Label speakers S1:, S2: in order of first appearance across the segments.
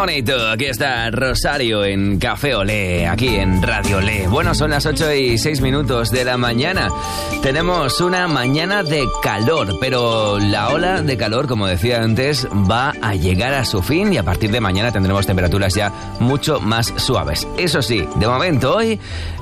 S1: bonito, aquí está Rosario en Café Olé, aquí en Radio Olé. Bueno, son las 8:06 de la mañana. Tenemos una mañana de calor, pero la ola de calor, como decía antes, va a llegar a su fin y a partir de mañana tendremos temperaturas ya mucho más suaves. Eso sí, de momento hoy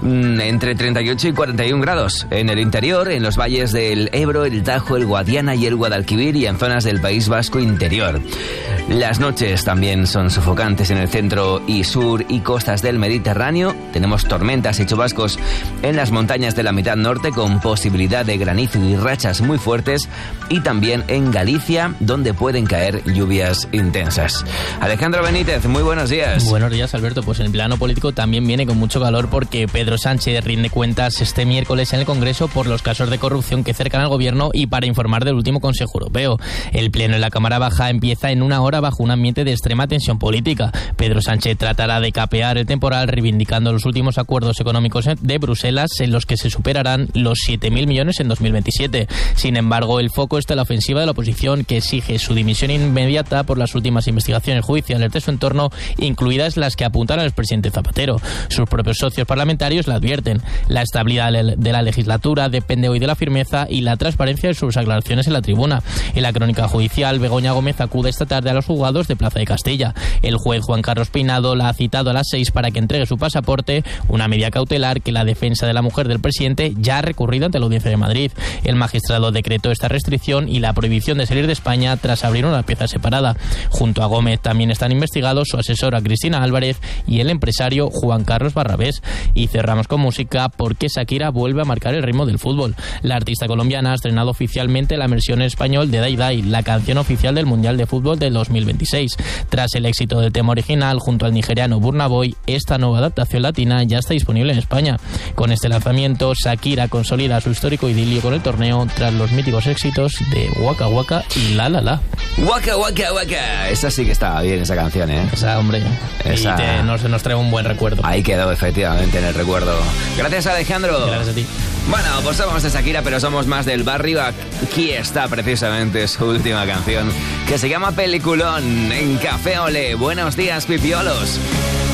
S1: entre 38 y 41 grados en el interior, en los valles del Ebro, el Tajo, el Guadiana y el Guadalquivir y en zonas del País Vasco interior. Las noches también son sofocantes en el centro y sur y costas del Mediterráneo. Tenemos tormentas y chubascos en las montañas de la mitad norte con posibilidad de granizo y rachas muy fuertes y también en Galicia donde pueden caer lluvias intensas. Alejandro Benítez, muy buenos días.
S2: Buenos días, Alberto. Pues en el plano político también viene con mucho calor porque Pedro Sánchez rinde cuentas este miércoles en el Congreso por los casos de corrupción que cercan al gobierno y para informar del último Consejo Europeo. El pleno en la Cámara Baja empieza en una hora bajo un ambiente de extrema tensión política. Pedro Sánchez tratará de capear el temporal reivindicando los últimos acuerdos económicos de Bruselas en los que se superarán los 7.000 millones en 2027. Sin embargo, el foco está en la ofensiva de la oposición que exige su dimisión inmediata por las últimas investigaciones judiciales de su entorno, incluidas las que apuntan al expresidente Zapatero. Sus propios socios parlamentarios le advierten. La estabilidad de la legislatura depende hoy de la firmeza y la transparencia de sus aclaraciones en la tribuna. En la crónica judicial, Begoña Gómez acude esta tarde a los juzgados de Plaza de Castilla. El juez Juan Carlos Peinado la ha citado a las 6 para que entregue su pasaporte, una medida cautelar que la defensa de la mujer del presidente ya ha recurrido ante la Audiencia de Madrid. El magistrado decretó esta restricción y la prohibición de salir de España tras abrir una pieza separada. Junto a Gómez también están investigados su asesora Cristina Álvarez y el empresario Juan Carlos Barrabés. Y cerramos con música porque Shakira vuelve a marcar el ritmo del fútbol. La artista colombiana ha estrenado oficialmente la versión en español de Dai Dai, la canción oficial del Mundial de Fútbol del 2026. Tras el éxito del tema original junto al nigeriano Burna Boy, esta nueva adaptación latina ya está disponible en España. Con este lanzamiento, Shakira consolida su histórico idilio con el torneo tras los míticos éxitos de Waka Waka y La La La.
S1: Waka Waka Waka. Esa sí que estaba bien, esa canción, ¿eh?
S2: Esa, hombre.
S1: Esa...
S2: Y nos trae un buen recuerdo.
S1: Ahí quedó, efectivamente, en el recuerdo. Gracias, Alejandro.
S2: Gracias a ti.
S1: Bueno, pues somos de Shakira, pero somos más del barrio. Aquí está precisamente su última canción, que se llama Peliculón, en Café Olé. Buenos días, pipiolos.